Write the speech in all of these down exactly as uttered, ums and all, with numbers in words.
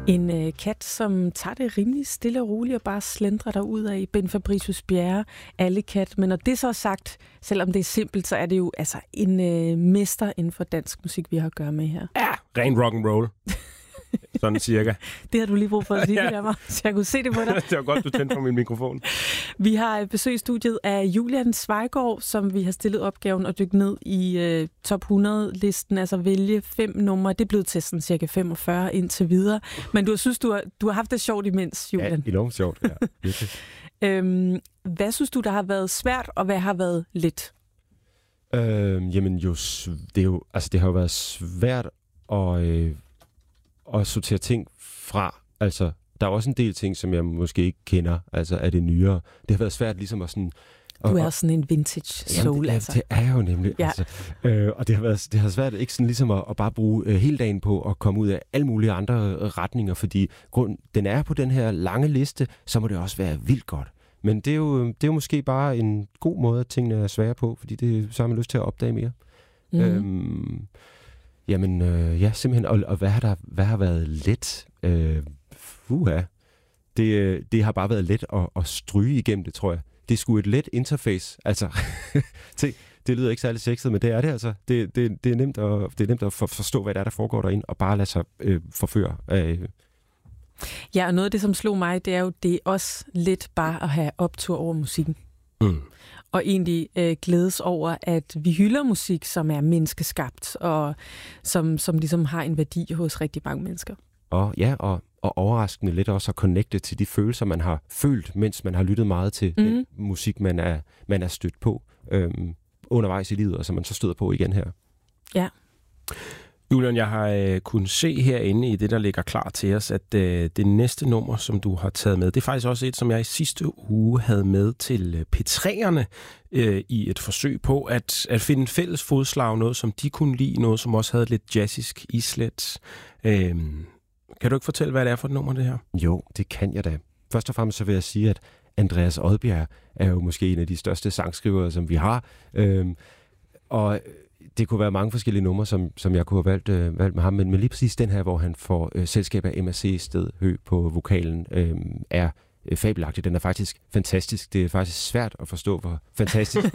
En øh, kat, som tager det rimelig stille og roligt og bare slendrer derud af Ben Fabricius Bjerre, alle kat. Men når det så er sagt, selvom det er simpelt, så er det jo altså en øh, mester inden for dansk musik, vi har at gøre med her. Ja, ren rock and roll. Sådan cirka. Det har du lige brug for at sige, ja. Så jeg kunne se det på dig. Det var godt, du tændte på min mikrofon. Vi har besøgt studiet af Julian Zweigård, som vi har stillet opgaven at dykke ned i øh, top hundrede-listen, altså vælge fem numre. Det er blevet til sådan cirka femogfyrre indtil videre. Men du synes, du har, du har haft det sjovt imens, Julian. Ja, enormt sjovt, ja. Virkelig. øhm, hvad synes du, der har været svært, og hvad har været let? Øhm, jamen jo, det, er jo, altså, det har jo været svært at... Øh, og sortere ting fra. Altså, der er også en del ting, som jeg måske ikke kender, altså af det nyere. Det har været svært ligesom at sådan... Du er og, sådan en vintage soul, jamen, det, altså. det er jeg jo nemlig. Ja. Altså. Øh, og det har været det har svært ikke sådan ligesom at, at bare bruge øh, hele dagen på at komme ud af alle mulige andre øh, retninger, fordi grund, den er på den her lange liste, så må det også være vildt godt. Men det er jo, det er jo måske bare en god måde, at tingene er svære på, fordi det, så har man lyst til at opdage mere. Mm-hmm. Øhm, Jamen, øh, ja, simpelthen. Og, og hvad, har der, hvad har været let? Øh, uha. Det, det har bare været let at, at stryge igennem det, tror jeg. Det er sgu et let interface. Altså, det, det lyder ikke særlig sexet, men det er det altså. Det, det, det, er, nemt at, det er nemt at for, forstå, hvad der er, der foregår derinde, og bare lade sig øh, forføre. Øh. Ja, og noget af det, som slog mig, det er jo, det er også let bare at have optur over musikken. Mm. Og egentlig øh, glædes over, at vi hylder musik, som er menneskeskabt, og som, som ligesom har en værdi hos rigtig mange mennesker. Og ja, og, og overraskende lidt også at connecte til de følelser, man har følt, mens man har lyttet meget til mm. den musik, man er, man er stødt på øhm, undervejs i livet, og som man så støder på igen her. Ja. Julian, jeg har øh, kunnet se herinde i det, der ligger klar til os, at øh, det næste nummer, som du har taget med, det er faktisk også et, som jeg i sidste uge havde med til øh, P tre'erne øh, i et forsøg på at, at finde fælles fodslag, noget som de kunne lide, noget som også havde lidt jazzisk islet. Øh, kan du ikke fortælle, hvad det er for et nummer, det her? Jo, det kan jeg da. Først og fremmest så vil jeg sige, at Andreas Odbjerg er jo måske en af de største sangskrivere, som vi har. Øh, og det kunne være mange forskellige numre, som, som jeg kunne have valgt, øh, valgt med ham, men, men lige præcis den her, hvor han får øh, selskab af Emma C. Stedhø på vokalen, øh, er øh, fabelagtig. Den er faktisk fantastisk. Det er faktisk svært at forstå, hvor fantastisk.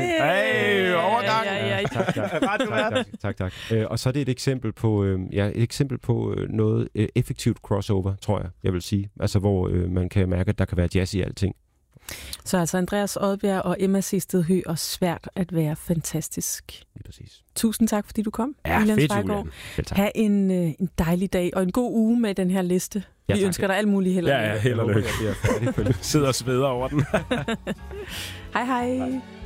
Hey, overgang! Ja, ja, ja. Tak, tak, tak, tak, tak, tak. Øh, og så er det et eksempel på, øh, ja, et eksempel på øh, noget øh, effektivt crossover, tror jeg, jeg vil sige. Altså, hvor øh, man kan mærke, at der kan være jazz i alting. Så altså Andreas Odbjerg og Emma C. Stedhø, og svært at være fantastisk. Lige præcis. Tusind tak, fordi du kom. Ja, Julian fedt, Zweigård. Julian. Ha' en, øh, en dejlig dag og en god uge med den her liste. Ja, Vi tak. ønsker dig alt muligt held og Ja, ja, held og lykke. Jeg håber, jeg bliver færdig. Sidder og sveder over den. Hej hej. hej.